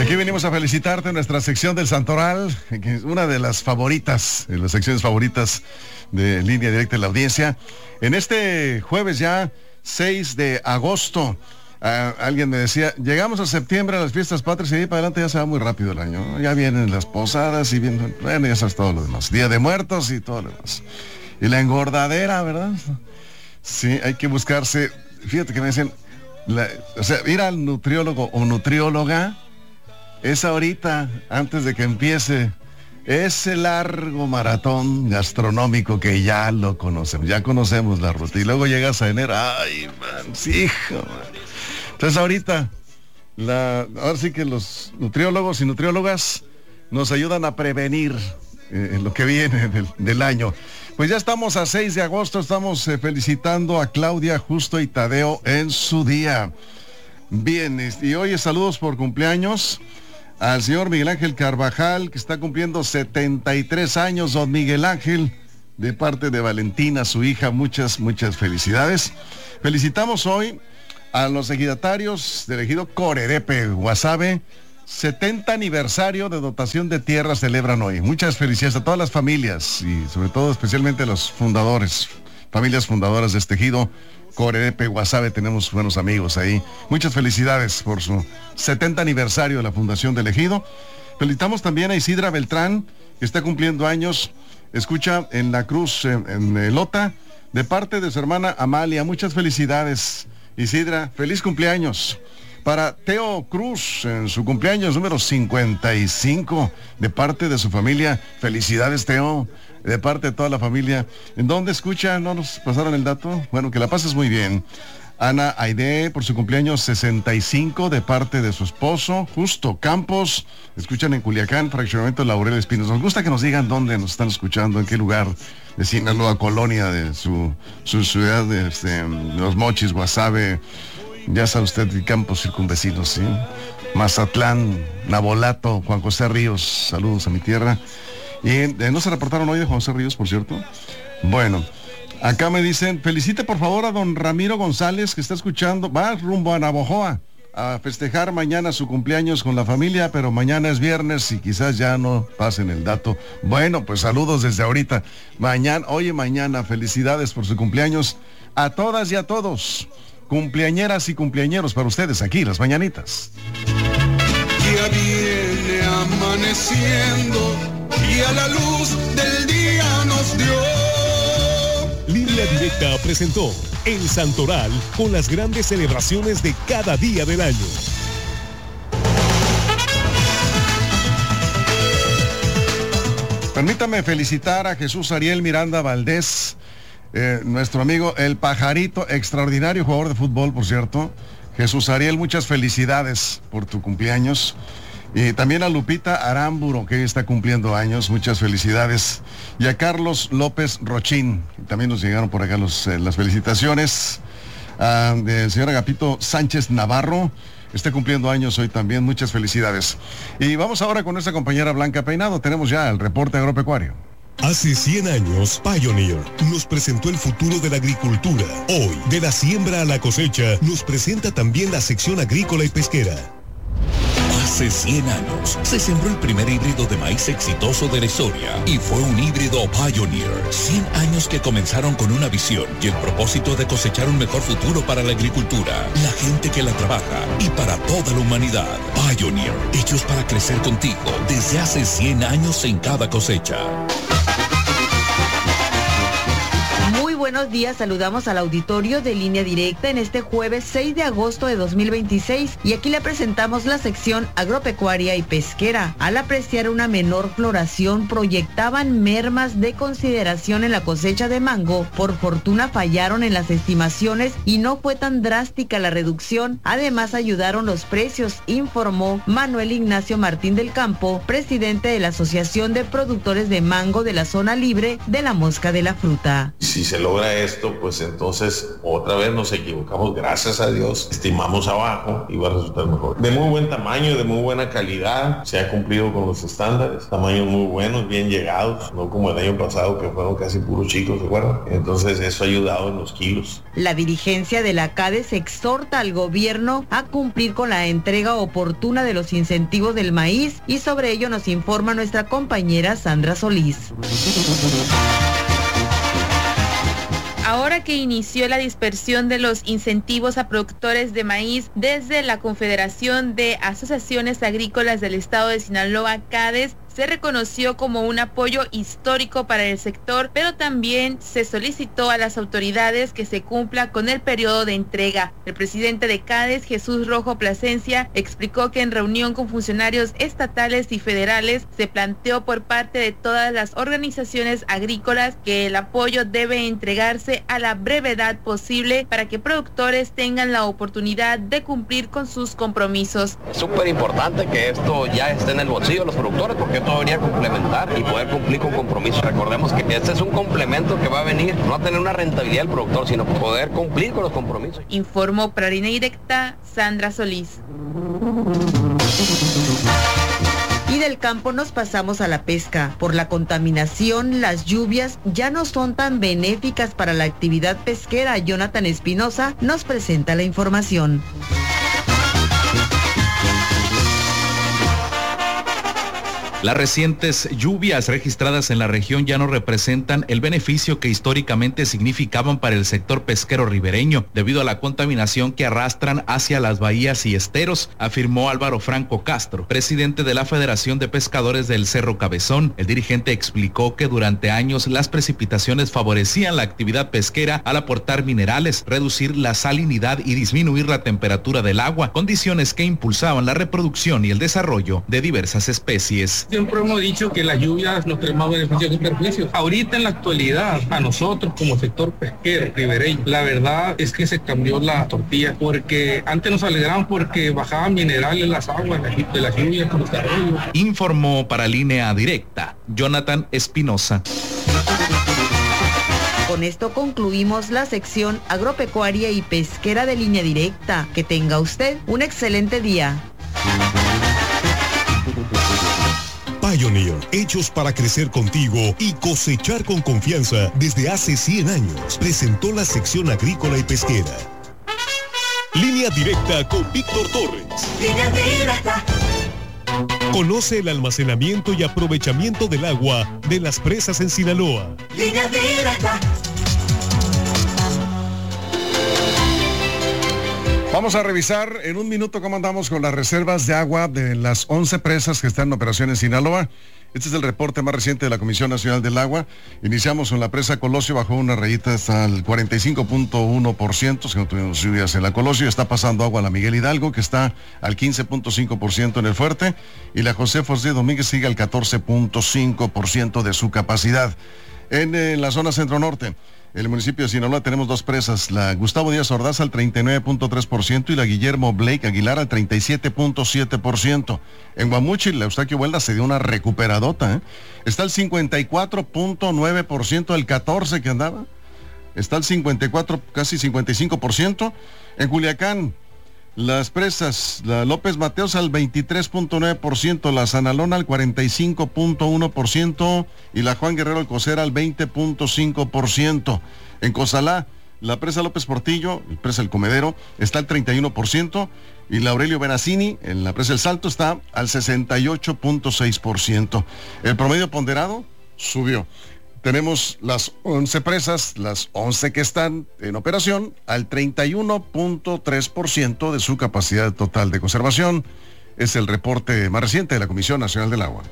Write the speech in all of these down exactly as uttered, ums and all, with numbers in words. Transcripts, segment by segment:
Aquí venimos a felicitarte en nuestra sección del Santoral, que es una de las favoritas, de las secciones favoritas de Línea Directa de la audiencia. En este jueves ya, seis de agosto, uh, alguien me decía, llegamos a septiembre a las fiestas patrias y de ahí para adelante ya se va muy rápido el año, ¿no? Ya vienen las posadas y vienen, bueno, ya sabes todo lo demás. Día de Muertos y todo lo demás. Y la engordadera, ¿verdad? Sí, hay que buscarse, fíjate que me dicen, la, o sea, ir al nutriólogo o nutrióloga es ahorita, antes de que empiece ese largo maratón gastronómico que ya lo conocemos, ya conocemos la ruta. Y luego llegas a enero, ay, man, sí, hijo, man. Entonces ahorita, la, ahora sí que los nutriólogos y nutriólogas nos ayudan a prevenir eh, lo que viene del, del año. Pues ya estamos a seis de agosto, estamos eh, felicitando a Claudia, Justo y Tadeo en su día. Bien, y hoy saludos por cumpleaños al señor Miguel Ángel Carvajal, que está cumpliendo setenta y tres años, don Miguel Ángel, de parte de Valentina, su hija, muchas, muchas felicidades. Felicitamos hoy a los ejidatarios del ejido Corerepe, Guasave, setenta aniversario de dotación de tierra celebran hoy. Muchas felicidades a todas las familias y sobre todo especialmente a los fundadores, familias fundadoras de este ejido. Corerepe, Guasave, tenemos buenos amigos ahí. Muchas felicidades por su setenta aniversario de la fundación del ejido. Felicitamos también a Isidra Beltrán, que está cumpliendo años. Escucha en La Cruz, en, en Lota, de parte de su hermana Amalia. Muchas felicidades, Isidra. Feliz cumpleaños. Para Teo Cruz, en su cumpleaños número cincuenta y cinco, de parte de su familia. Felicidades, Teo. De parte de toda la familia. ¿En dónde escucha? ¿No nos pasaron el dato? Bueno, que la pases muy bien. Ana Aide, por su cumpleaños sesenta y cinco, de parte de su esposo, Justo Campos. Escuchan en Culiacán, fraccionamiento Laurel Espinos. Nos gusta que nos digan dónde nos están escuchando, en qué lugar de Sinaloa, colonia de su, su ciudad, de este, Los Mochis, Guasave, ya sabe usted, campos circunvecinos, ¿sí? Mazatlán, Nabolato, Juan José Ríos, saludos a mi tierra. Y eh, no se reportaron hoy de Juan José Ríos, por cierto. Bueno, acá me dicen, felicite por favor a don Ramiro González, que está escuchando, va rumbo a Navojoa a festejar mañana su cumpleaños con la familia, pero mañana es viernes y quizás ya no pasen el dato. Bueno, pues saludos desde ahorita. Mañana, hoy y mañana, felicidades por su cumpleaños a todas y a todos. Cumpleañeras y cumpleañeros para ustedes aquí, las mañanitas. Ya viene amaneciendo y a la luz del día nos dio. Línea Directa presentó El Santoral con las grandes celebraciones de cada día del año. Permítame felicitar a Jesús Ariel Miranda Valdés, eh, nuestro amigo El Pajarito, extraordinario jugador de fútbol, por cierto. Jesús Ariel, muchas felicidades por tu cumpleaños. Y también a Lupita Aramburo, que está cumpliendo años, muchas felicidades. Y a Carlos López Rochín, también nos llegaron por acá los, eh, las felicitaciones. Ah, del señor Agapito Sánchez Navarro, está cumpliendo años hoy también, muchas felicidades. Y vamos ahora con nuestra compañera Blanca Peinado, tenemos ya el reporte agropecuario. Hace cien años, Pioneer nos presentó el futuro de la agricultura. Hoy, de la siembra a la cosecha, nos presenta también la sección agrícola y pesquera. Hace cien años se sembró el primer híbrido de maíz exitoso de la historia y fue un híbrido Pioneer. cien años que comenzaron con una visión y el propósito de cosechar un mejor futuro para la agricultura, la gente que la trabaja y para toda la humanidad. Pioneer, hechos para crecer contigo desde hace cien años en cada cosecha. Buenos días, saludamos al auditorio de Línea Directa en este jueves seis de agosto de dos mil veintiséis y aquí le presentamos la sección agropecuaria y pesquera. Al apreciar una menor floración proyectaban mermas de consideración en la cosecha de mango. Por fortuna fallaron en las estimaciones y no fue tan drástica la reducción. Además ayudaron los precios, informó Manuel Ignacio Martín del Campo, presidente de la Asociación de Productores de Mango de la Zona Libre de la Mosca de la Fruta. Si se logra logra esto, pues entonces otra vez nos equivocamos, gracias a Dios, estimamos abajo y va a resultar mejor. De muy buen tamaño, de muy buena calidad, se ha cumplido con los estándares, tamaños muy buenos, bien llegados, no como el año pasado que fueron casi puros chicos, ¿se acuerdan? Entonces eso ha ayudado en los kilos. La dirigencia de la CADES exhorta al gobierno a cumplir con la entrega oportuna de los incentivos del maíz y sobre ello nos informa nuestra compañera Sandra Solís. Ahora que inició la dispersión de los incentivos a productores de maíz desde la Confederación de Asociaciones Agrícolas del Estado de Sinaloa, CADES, se reconoció como un apoyo histórico para el sector, pero también se solicitó a las autoridades que se cumpla con el periodo de entrega. El presidente de CADES, Jesús Rojo Plasencia, explicó que en reunión con funcionarios estatales y federales se planteó por parte de todas las organizaciones agrícolas que el apoyo debe entregarse a la brevedad posible para que productores tengan la oportunidad de cumplir con sus compromisos. Es súper importante que esto ya esté en el bolsillo de los productores porque esto debería complementar y poder cumplir con compromisos. Recordemos que este es un complemento que va a venir no a tener una rentabilidad del productor, sino poder cumplir con los compromisos. Informó para Línea Directa Sandra Solís. Y del campo nos pasamos a la pesca. Por la contaminación, las lluvias ya no son tan benéficas para la actividad pesquera. Jonathan Espinosa nos presenta la información. Las recientes lluvias registradas en la región ya no representan el beneficio que históricamente significaban para el sector pesquero ribereño, debido a la contaminación que arrastran hacia las bahías y esteros, afirmó Álvaro Franco Castro, presidente de la Federación de Pescadores del Cerro Cabezón. El dirigente explicó que durante años las precipitaciones favorecían la actividad pesquera al aportar minerales, reducir la salinidad y disminuir la temperatura del agua, condiciones que impulsaban la reproducción y el desarrollo de diversas especies. Siempre hemos dicho que las lluvias nos traen más beneficios que perjuicios. Ahorita en la actualidad, a nosotros como sector pesquero ribereño, la verdad es que se cambió la tortilla, porque antes nos alegraban porque bajaban minerales en las aguas de las lluvias con los arroyos. Informó para Línea Directa Jonathan Espinosa. Con esto concluimos la sección agropecuaria y pesquera de Línea Directa. Que tenga usted un excelente día. Pioneer, hechos para crecer contigo y cosechar con confianza desde hace cien años, presentó la sección agrícola y pesquera. Línea Directa con Víctor Torres. Línea Directa. Conoce el almacenamiento y aprovechamiento del agua de las presas en Sinaloa. Línea Directa. Vamos a revisar en un minuto cómo andamos con las reservas de agua de las once presas que están en operación en Sinaloa. Este es el reporte más reciente de la Comisión Nacional del Agua. Iniciamos con la presa Colosio, bajó una rayita hasta el cuarenta y cinco punto uno por ciento, si no tuvimos lluvias en la Colosio. Está pasando agua a la Miguel Hidalgo, que está al quince punto cinco por ciento en el Fuerte, y la José José Domínguez sigue al catorce punto cinco por ciento de su capacidad. En, en la zona centro-norte, en el municipio de Sinaloa tenemos dos presas, la Gustavo Díaz Ordaz al treinta y nueve punto tres por ciento y la Guillermo Blake Aguilar al treinta y siete punto siete por ciento. En Guamuchil, la Eustaquio Huelda se dio una recuperadota, ¿eh? Está al cincuenta y cuatro punto nueve por ciento del catorce que andaba. Está al cincuenta y cuatro, casi cincuenta y cinco por ciento. En Culiacán, las presas, la López Mateos al veintitrés punto nueve por ciento, la Sanalona al cuarenta y cinco punto uno por ciento y la Juan Guerrero Alcocera al veinte punto cinco por ciento. En Cozalá, la presa López Portillo, la presa El Comedero, está al treinta y uno por ciento y la Aurelio Benazzini, en la presa El Salto, está al sesenta y ocho punto seis por ciento. El promedio ponderado subió. Tenemos las once presas, las once que están en operación, al treinta y uno punto tres por ciento de su capacidad total de conservación. Es el reporte más reciente de la Comisión Nacional del Agua.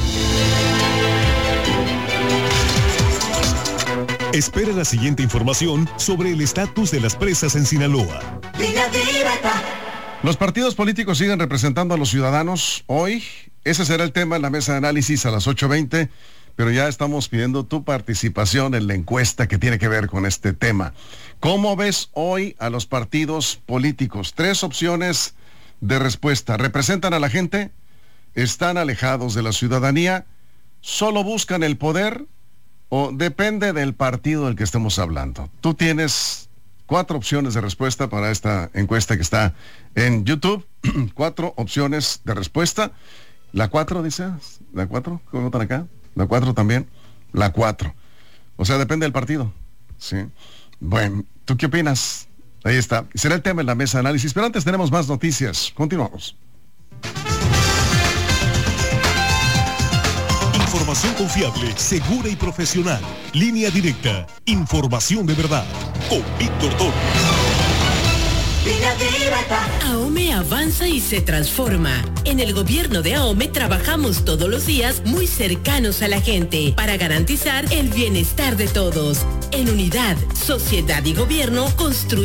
Espera la siguiente información sobre el estatus de las presas en Sinaloa. Línea Directa. Los partidos políticos siguen representando a los ciudadanos hoy. Ese será el tema en la mesa de análisis a las ocho veinte. Pero ya estamos pidiendo tu participación en la encuesta que tiene que ver con este tema. ¿Cómo ves hoy a los partidos políticos? Tres opciones de respuesta. ¿Representan a la gente? ¿Están alejados de la ciudadanía? ¿Solo buscan el poder? o depende del partido del que estemos hablando. Tú tienes cuatro opciones de respuesta para esta encuesta que está en YouTube. Cuatro opciones de respuesta. La cuatro, dices. La cuatro, ¿cómo votan acá? La cuatro también. La cuatro. O sea, depende del partido. Sí. Bueno, ¿tú qué opinas? Ahí está. Será el tema en la mesa de análisis, pero antes tenemos más noticias. Continuamos. Información confiable, segura y profesional. Línea Directa. Información de verdad. Con Víctor Torres. AOME avanza y se transforma. En el gobierno de AOME trabajamos todos los días muy cercanos a la gente para garantizar el bienestar de todos. En unidad, sociedad y gobierno construimos